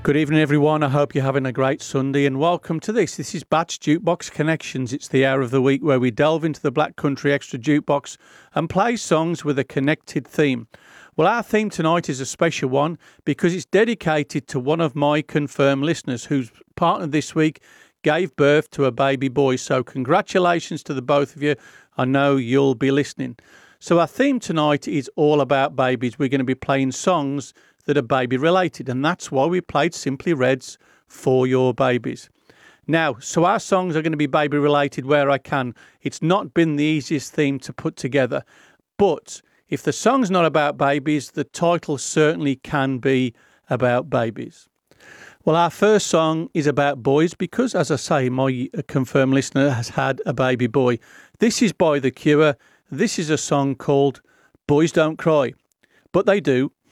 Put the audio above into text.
Good evening, everyone. I hope you're having a great Sunday and welcome to this. This is Batch Jukebox Connections. It's the hour of the week where we delve into the Black Country Extra Jukebox and play songs with a connected theme. Well, our theme tonight is a special one because it's dedicated to one of my confirmed listeners whose partner this week gave birth to a baby boy. So congratulations to the both of you. I know you'll be listening. So our theme tonight is all about babies. We're going to be playing songs that are baby related, and that's why we played Simply Red's For Your Babies. Now, so our songs are going to be baby related where I can. It's not been the easiest theme to put together, but if the song's not about babies, the title certainly can be about babies. Well, our first song is about boys because, as I say, my confirmed listener has had a baby boy. This is by The Cure. This is a song called Boys Don't Cry, but they do